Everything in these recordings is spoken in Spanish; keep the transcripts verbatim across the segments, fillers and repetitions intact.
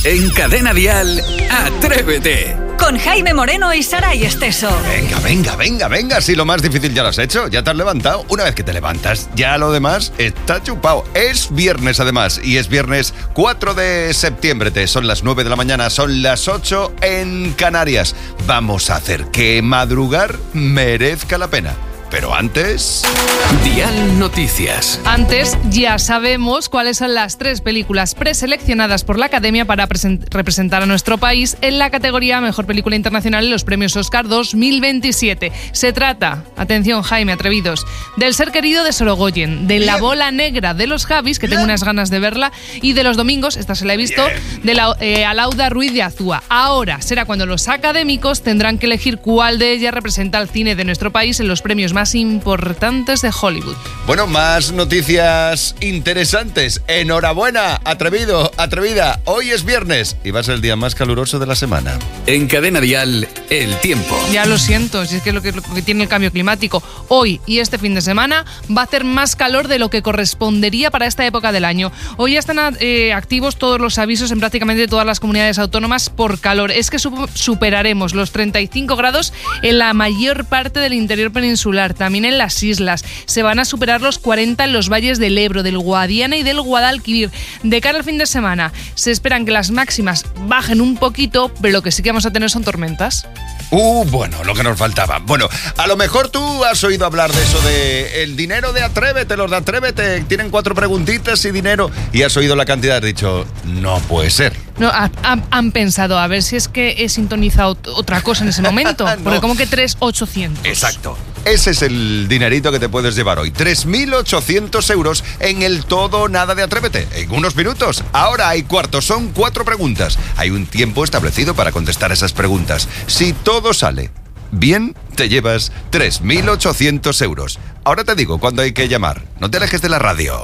En Cadena Dial, Atrévete. Con Jaime Moreno y Saray Esteso. Venga, venga, venga, venga. Si lo más difícil ya lo has hecho, ya te has levantado. Una vez que te levantas, ya lo demás está chupado. Es viernes además, y es viernes cuatro de septiembre. Son las nueve de la mañana, son las ocho en Canarias. Vamos a hacer que madrugar merezca la pena. Pero antes... Dial Noticias. Antes ya sabemos cuáles son las tres películas preseleccionadas por la Academia para present- representar a nuestro país en la categoría Mejor Película Internacional en los Premios Oscar dos mil veintisiete. Se trata, atención Jaime, atrevidos, del Ser Querido de Sorogoyen, de La Bola Negra de los Javis, que tengo unas ganas de verla, y de Los Domingos, esta se la he visto, de la eh, Alauda Ruiz de Azúa. Ahora será cuando los académicos tendrán que elegir cuál de ellas representa al cine de nuestro país en los premios más más importantes de Hollywood. Bueno, más noticias interesantes. Enhorabuena, atrevido, atrevida. Hoy es viernes y va a ser el día más caluroso de la semana. En Cadena Dial, el tiempo. Ya lo siento, si es que es lo que, lo que tiene el cambio climático. Hoy y este fin de semana va a hacer más calor de lo que correspondería para esta época del año. Hoy ya están eh, activos todos los avisos en prácticamente todas las comunidades autónomas por calor. Es que su- superaremos los treinta y cinco grados en la mayor parte del interior peninsular. También en las islas. Se van a superar los cuarenta en los valles del Ebro, del Guadiana y del Guadalquivir. De cara al fin de semana, se esperan que las máximas bajen un poquito, pero lo que sí que vamos a tener son tormentas. Uh, bueno, lo que nos faltaba. Bueno, a lo mejor tú has oído hablar de eso de el dinero de Atrévete, los de Atrévete tienen cuatro preguntitas y dinero, y has oído la cantidad, has dicho, no puede ser. No, ha, ha, han pensado, a ver si es que he sintonizado otra cosa en ese momento. No. Porque como que tres mil ochocientos. Exacto. Ese es el dinerito que te puedes llevar hoy. tres mil ochocientos euros en el todo o nada de Atrévete. En unos minutos. Ahora hay cuarto. Son cuatro preguntas. Hay un tiempo establecido para contestar esas preguntas. Si todo sale bien, te llevas tres mil ochocientos euros. Ahora te digo cuándo hay que llamar. No te alejes de la radio.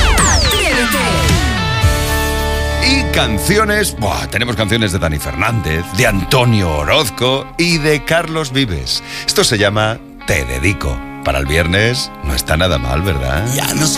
Y canciones, buah, tenemos canciones de Dani Fernández, de Antonio Orozco y de Carlos Vives. Esto se llama Te Dedico. Para el viernes no está nada mal, ¿verdad? Ya no sé